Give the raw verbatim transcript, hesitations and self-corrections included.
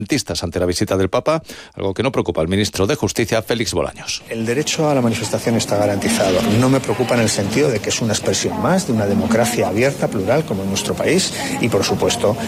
ante la visita del Papa, algo que no preocupa al ministro de Justicia, Félix Bolaños. El derecho a la manifestación está garantizado. No me preocupa en el sentido de que es una expresión más de una democracia abierta, plural, como en nuestro país, y por supuesto